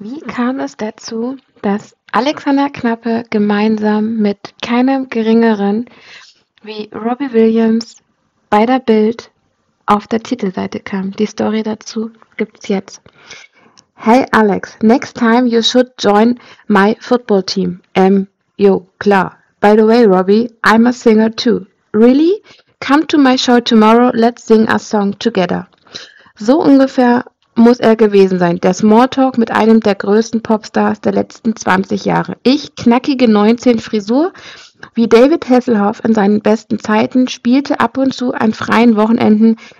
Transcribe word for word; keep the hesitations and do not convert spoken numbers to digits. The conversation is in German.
Wie kam es dazu, dass Alexander Knappe gemeinsam mit keinem Geringeren wie Robbie Williams bei der Bild auf der Titelseite kam? Die Story dazu gibt's jetzt. Hey Alex, next time you should join my football team. Ähm, jo, klar. By the way, Robbie, I'm a singer too. Really? Come to my show tomorrow, let's sing a song together. So ungefähr muss er gewesen sein. Der Smalltalk mit einem der größten Popstars der letzten zwanzig Jahre. Ich, knackige neunzehn, Frisur, wie David Hasselhoff in seinen besten Zeiten, spielte ab und zu an freien Wochenenden